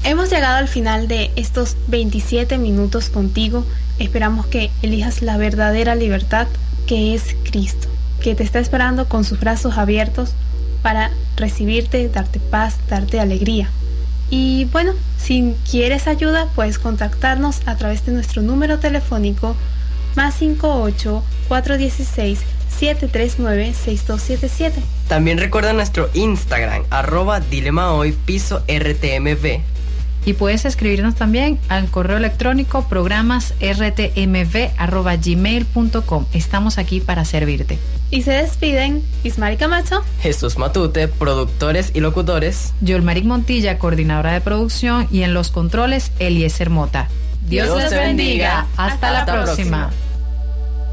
Hemos llegado al final de estos 27 minutos contigo. Esperamos que elijas la verdadera libertad, que es Cristo, que te está esperando con sus brazos abiertos para recibirte, darte paz, darte alegría. Y bueno, si quieres ayuda, puedes contactarnos a través de nuestro número telefónico +58 416 739 6277. También recuerda nuestro Instagram, @dilemahoy_rtmv. Y puedes escribirnos también al correo electrónico programasrtmv@gmail.com. Estamos aquí para servirte. Y se despiden Ismari Camacho, Jesús Matute, productores y locutores. Yolmaric Montilla, coordinadora de producción, y en los controles, Eliezer Mota. Dios les bendiga. Hasta la próxima.